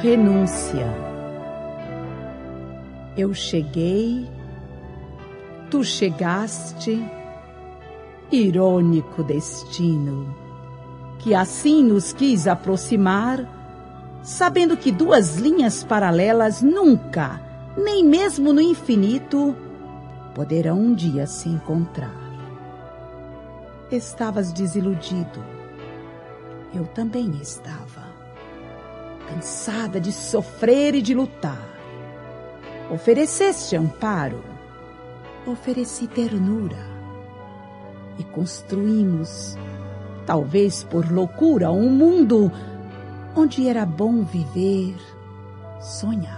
Renúncia. Eu cheguei, tu chegaste, irônico destino, que assim nos quis aproximar, sabendo que duas linhas paralelas nunca, nem mesmo no infinito, poderão um dia se encontrar. Estavas desiludido, eu também estava, cansada de sofrer e de lutar. Ofereceste amparo, ofereci ternura, e construímos, talvez por loucura, um mundo onde era bom viver, sonhar.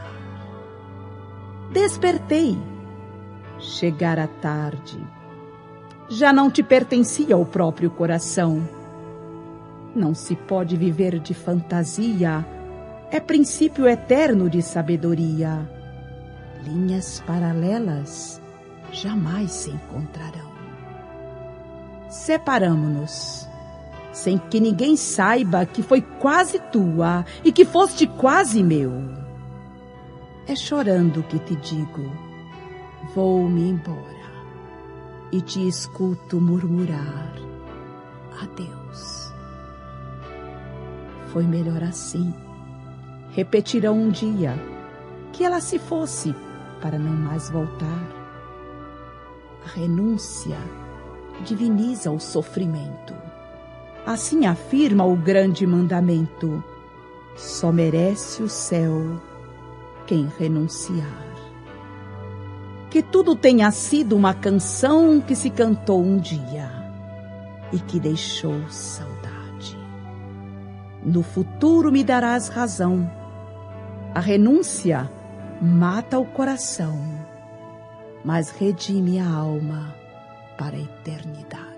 Despertei, chegara a tarde, já não te pertencia o próprio coração. Não se pode viver de fantasia, é princípio eterno de sabedoria. Linhas paralelas jamais se encontrarão. Separamo-nos, sem que ninguém saiba que foi quase tua e que foste quase meu. É chorando que te digo, vou-me embora, e te escuto murmurar, adeus. Foi melhor assim. Repetirão um dia que ela se fosse para não mais voltar. A renúncia diviniza o sofrimento. Assim afirma o grande mandamento: só merece o céu quem renunciar. Que tudo tenha sido uma canção que se cantou um dia e que deixou saudade. No futuro me darás razão. A renúncia mata o coração, mas redime a alma para a eternidade.